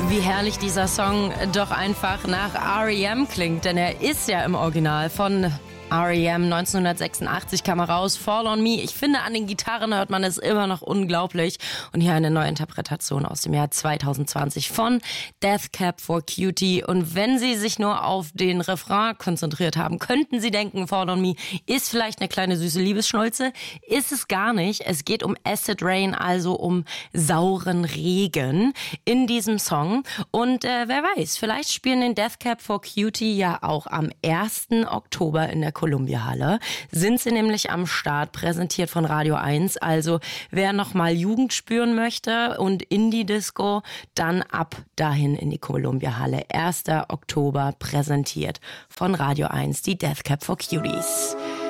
Wie herrlich dieser Song doch einfach nach R.E.M. klingt, denn er ist ja im Original von R.E.M. 1986 kam er raus, Fall on Me. Ich finde, an den Gitarren hört man es immer noch unglaublich. Und hier eine neue Interpretation aus dem Jahr 2020 von Death Cab for Cutie. Und wenn Sie sich nur auf den Refrain konzentriert haben, könnten Sie denken, Fall on Me ist vielleicht eine kleine süße Liebesschnulze. Ist es gar nicht. Es geht um Acid Rain, also um sauren Regen in diesem Song. Und wer weiß, vielleicht spielen den Death Cab for Cutie ja auch am 1. Oktober in der Columbia-Halle. Sind sie nämlich am Start, präsentiert von Radio 1. Also wer nochmal Jugend spüren möchte und Indie-Disco, dann ab dahin in die Columbia-Halle. 1. Oktober, präsentiert von Radio 1, die Death Cab for Cuties.